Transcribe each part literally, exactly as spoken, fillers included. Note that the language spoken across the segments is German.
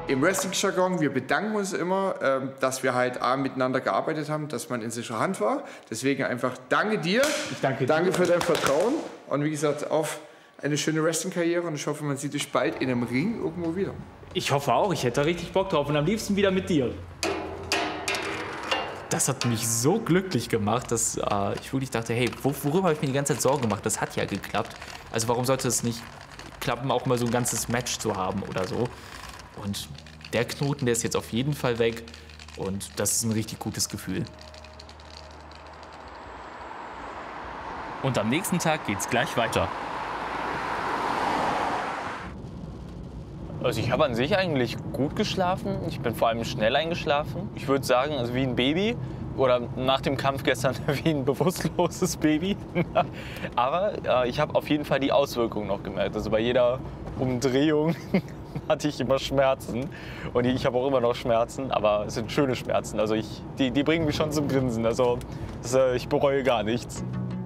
im Wrestling-Jargon, wir bedanken uns immer, ähm, dass wir halt A, miteinander gearbeitet haben, dass man in sicherer Hand war. Deswegen einfach danke dir. Ich danke dir. Danke für dein Vertrauen. Und wie gesagt, auf eine schöne Wrestling-Karriere. Und ich hoffe, man sieht dich bald in einem Ring irgendwo wieder. Ich hoffe auch. Ich hätte da richtig Bock drauf. Und am liebsten wieder mit dir. Das hat mich so glücklich gemacht, dass äh, ich wirklich dachte, hey, wo, worüber habe ich mir die ganze Zeit Sorgen gemacht? Das hat ja geklappt. Also warum sollte es nicht klappen, auch mal so ein ganzes Match zu haben oder so? Und der Knoten, der ist jetzt auf jeden Fall weg. Und das ist ein richtig gutes Gefühl. Und am nächsten Tag geht's gleich weiter. Also ich habe an sich eigentlich gut geschlafen. Ich bin vor allem schnell eingeschlafen. Ich würde sagen, also wie ein Baby oder nach dem Kampf gestern wie ein bewusstloses Baby. Aber äh, ich habe auf jeden Fall die Auswirkungen noch gemerkt. Also bei jeder Umdrehung hatte ich immer Schmerzen. Und ich habe auch immer noch Schmerzen, aber es sind schöne Schmerzen. Also ich, die, die bringen mich schon zum Grinsen. Also das, äh, ich bereue gar nichts.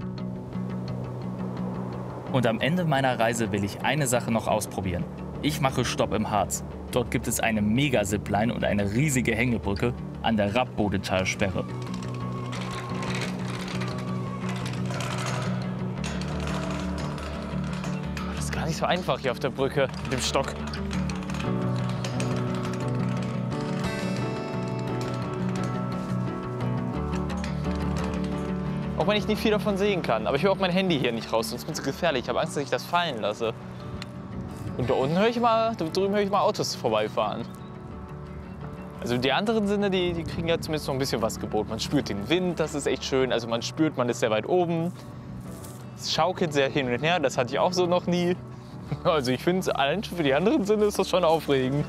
Und am Ende meiner Reise will ich eine Sache noch ausprobieren. Ich mache Stopp im Harz. Dort gibt es eine Mega-Zipline und eine riesige Hängebrücke an der Rappbodetalsperre. Das ist gar nicht so einfach hier auf der Brücke mit dem Stock. Auch wenn ich nicht viel davon sehen kann. Aber ich will auch mein Handy hier nicht raus, sonst wird es gefährlich. Ich habe Angst, dass ich das fallen lasse. Und da unten höre ich mal, da drüben höre ich mal Autos vorbeifahren. Also die anderen Sinne, die, die kriegen ja zumindest noch ein bisschen was geboten. Man spürt den Wind, das ist echt schön. Also man spürt, man ist sehr weit oben. Es schaukelt sehr hin und her, das hatte ich auch so noch nie. Also ich finde, allein für die anderen Sinne ist das schon aufregend.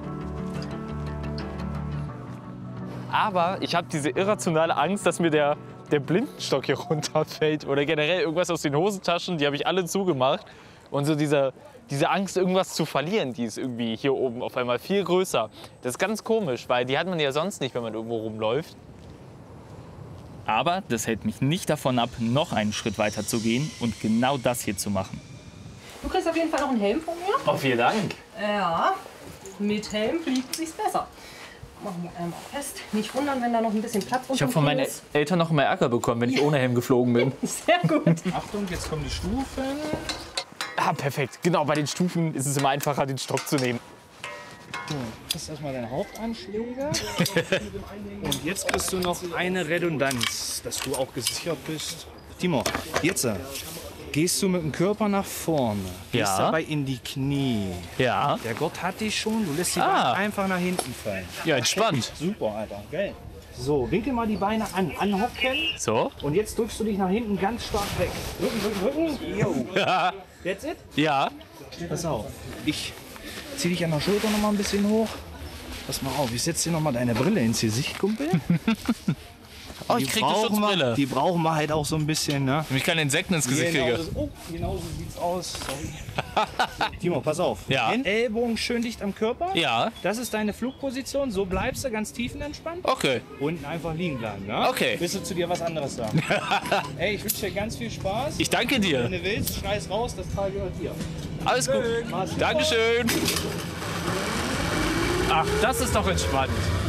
Aber ich habe diese irrationale Angst, dass mir der, der Blindenstock hier runterfällt. Oder generell irgendwas aus den Hosentaschen, die habe ich alle zugemacht. Und so dieser... Diese Angst, irgendwas zu verlieren, die ist irgendwie hier oben auf einmal viel größer. Das ist ganz komisch, weil die hat man ja sonst nicht, wenn man irgendwo rumläuft. Aber das hält mich nicht davon ab, noch einen Schritt weiter zu gehen und genau das hier zu machen. Du kriegst auf jeden Fall noch einen Helm von mir. Oh, vielen Dank. Ja, mit Helm fliegt sich's besser. Machen wir einmal fest. Nicht wundern, wenn da noch ein bisschen Platz Ich habe von meinen ist. Eltern noch mehr Ärger bekommen, wenn ich ohne Helm geflogen bin. Sehr gut. Achtung, jetzt kommen die Stufen. Ah, perfekt. Genau, bei den Stufen ist es immer einfacher, den Stock zu nehmen. So, das ist erstmal dein Hauptanschläger. Und jetzt kriegst du noch eine Redundanz, dass du auch gesichert bist. Timo, jetzt äh, gehst du mit dem Körper nach vorne. Gehst Ja. dabei in die Knie. Ja. Der Gott hat dich schon, du lässt die Ah. Beine einfach nach hinten fallen. Ja, entspannt. Super, Alter, geil. So, winkel mal die Beine an, anhocken. So? Und jetzt drückst du dich nach hinten ganz stark weg. Rücken, Rücken, Rücken. Jo. Ja. That's it? Ja. Pass auf, ich zieh dich an der Schulter noch mal ein bisschen hoch. Pass mal auf, ich setze dir noch mal deine Brille ins Gesicht, Kumpel. Oh, ich krieg eine brauchen wir- Schutzbrille. Die brauchen wir halt auch so ein bisschen, ne? Damit ich keine Insekten ins Gesicht Genau, kriege. das, oh, genau so sieht's aus. Sorry. Timo, pass auf. Ja. Den Ellbogen schön dicht am Körper. Ja. Das ist deine Flugposition. So bleibst du ganz tiefenentspannt. Okay. Unten einfach liegen bleiben, ne? Okay. Bis du zu dir was anderes sagen. Ey, ich wünsche dir ganz viel Spaß. Ich danke dir. Wenn du willst, scheiß raus, das Teil gehört dir. Alles gut. Mach's gut. Dankeschön. Ach, das ist doch entspannt.